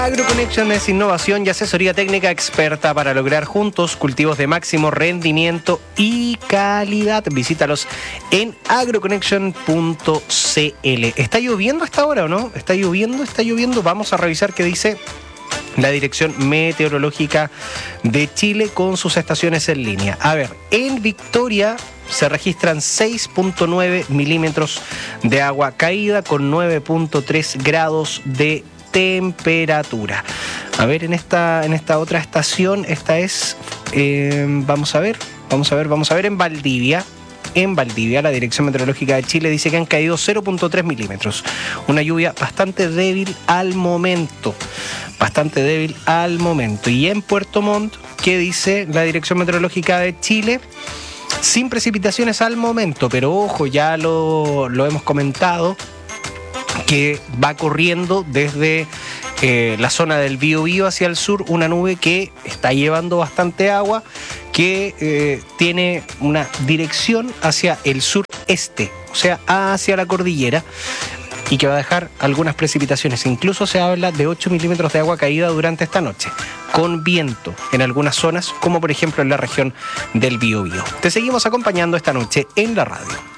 AgroConnection es innovación y asesoría técnica experta para lograr juntos cultivos de máximo rendimiento y calidad. Visítalos en agroconnection.cl. ¿Está lloviendo a esta hora o no? ¿Está lloviendo? Vamos a revisar qué dice la Dirección Meteorológica de Chile con sus estaciones en línea. A ver, en Victoria se registran 6.9 milímetros de agua caída con 9.3 grados de temperatura. A ver, en esta otra estación, esta es, vamos a ver, en Valdivia. En Valdivia, la Dirección Meteorológica de Chile dice que han caído 0.3 milímetros. Una lluvia bastante débil al momento. Y en Puerto Montt, ¿qué dice la Dirección Meteorológica de Chile? Sin precipitaciones al momento, pero ojo, ya lo hemos comentado, que va corriendo desde la zona del Biobío hacia el sur una nube que está llevando bastante agua, que tiene una dirección hacia el sureste, o sea, hacia la cordillera, y que va a dejar algunas precipitaciones. Incluso se habla de 8 milímetros de agua caída durante esta noche, con viento en algunas zonas, como por ejemplo en la región del Biobío. Te seguimos acompañando esta noche en la radio.